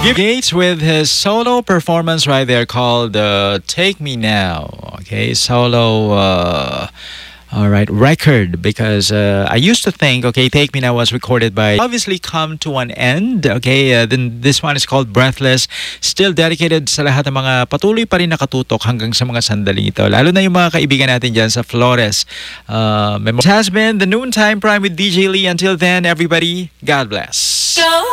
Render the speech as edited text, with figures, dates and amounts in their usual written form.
Gates with his solo performance right there called Take Me Now. Okay, solo all right, record, because I used to think, okay, Take Me Now was recorded by, obviously come to an end. Okay, then this one is called Breathless, still dedicated sa lahat ng mga patuloy pa rin nakatutok hanggang sa mga sandaling ito, lalo na yung mga kaibigan natin dyan sa Flores. It has been the Noontime Prime with DJ Lee. Until then, everybody, God bless. Go!